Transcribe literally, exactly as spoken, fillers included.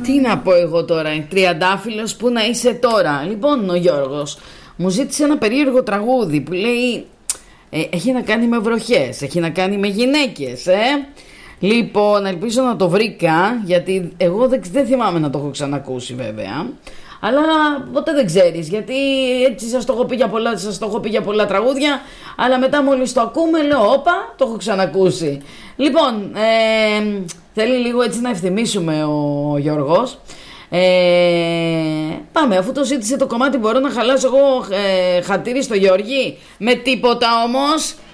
Τι να πω εγώ τώρα, τριαντάφυλλος, που να είσαι τώρα. Λοιπόν, ο Γιώργος μου ζήτησε ένα περίεργο τραγούδι που λέει ε, έχει να κάνει με βροχές, έχει να κάνει με γυναίκες, ε. Λοιπόν, ελπίζω να το βρήκα, γιατί εγώ δεν, δεν θυμάμαι να το έχω ξανακούσει βέβαια. Αλλά ποτέ δεν ξέρεις, γιατί έτσι σας το έχω πει για πολλά, σας το έχω πει για πολλά τραγούδια, αλλά μετά μόλις το ακούμε λέω όπα, το έχω ξανακούσει. Λοιπόν, ε, θέλει λίγο έτσι να ευθυμίσουμε ο Γιώργος. Ε, πάμε, αφού το ζήτησε το κομμάτι, μπορώ να χαλάσω εγώ ε, χατήρι στο Γιώργη? Με τίποτα όμως.